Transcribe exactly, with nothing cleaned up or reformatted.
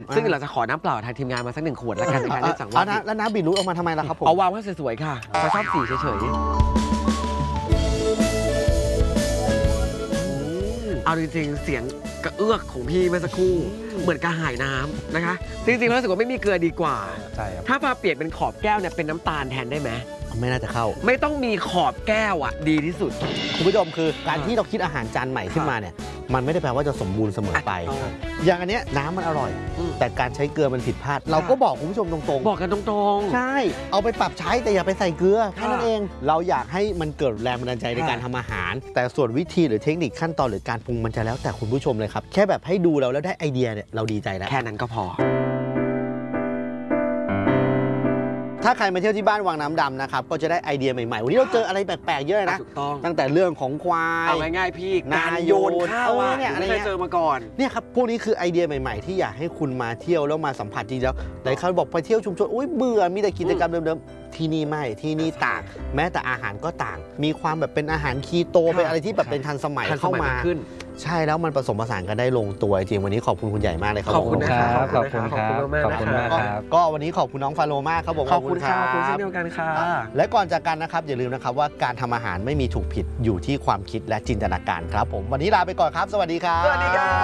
ซึ่งเราจะขอน้ำเปล่าทางทีมงานมาสักหนึ่งขวดแล้วกันในการเล่นสังวาสแล้วน้ำบีทรูทออกมาทำไมล่ะครับผมเอาวางไว้สวยๆค่ะเขาชอบสีเฉยๆเอาจริงๆเสียงกระเอื้อกของพี่เมื่อสักครู่เหมือนกระหายน้ำนะคะจริงๆแล้วรู้สึกว่าไม่มีเกลือดีกว่าใช่ครับถ้าพาเปลี่ยนเป็นขอบแก้วเนี่ยเป็นน้ำตาลแทนได้ไหมไม่น่าจะเข้าไม่ต้องมีขอบแก้วอ่ะดีที่สุดคุณผู้ชมคือการที่เราคิดอาหารจานใหม่ขึ้นมาเนี่ยมันไม่ได้แปลว่าจะสมบูรณ์เสมอไปอย่างอันเนี้ยน้ำมันอร่อยแต่การใช้เกลือมันผิดพลาดเราก็บอกคุณผู้ชมตรงๆบอกกันตรงๆใช่เอาไปปรับใช้แต่อย่าไปใส่เกลือแค่นั้นเองเราอยากให้มันเกิดแรงบันดาลใจในการทำอาหารแต่ส่วนวิธีหรือเทคนิคขั้นตอนหรือการปรุงมันจะแล้วแต่คุณผู้ชมเลยครับแค่แบบให้ดูเราแล้วได้ไอเดียเนี่ยเราดีใจแล้วแค่นั้นก็พอถ้าใครมาเที่ยวที่บ้านวังน้ำดำนะครับก็จะได้ไอเดียใหม่ๆวันนี้เราเจออะไรแปลกๆเยอะนะถูกต้องตั้งแต่เรื่องของควายเอาง่ายๆพี่การโยนข้าวเนี่ยไม่เคยเจอมาก่อนเนี่ยครับพวกนี้คือไอเดียใหม่ๆที่อยากให้คุณมาเที่ยวแล้วมาสัมผัสจริงๆแล้วหลายคนบอกไปเที่ยวชุมชนอุ้ยเบื่อมีแต่กิจกรรมเดิมๆที่นี่ไม่ที่นี่ต่างแม้แต่อาหารก็ต่างมีความแบบเป็นอาหารคีโตเป็นอะไรที่แบบเป็นทันสมัยเข้ามาใช่แล้วมันผสมผสานกันได้ลงตัวจริงวันนี้ขอบคุณคุณใหญ่มากเลยครับขอบคุณนะครับขอบคุณครับขอบคุณมากครับก็วันนี้ขอบคุณน้องฟาโรมากครับผมขอบคุณครับขอบคุณเช่นเดียวกันค่ะและก่อนจากกันนะครับอย่าลืมนะครับว่าการทำอาหารไม่มีถูกผิดอยู่ที่ความคิดและจินตนาการครับผมวันนี้ลาไปก่อนครับสวัสดีครับสวัสดีครับ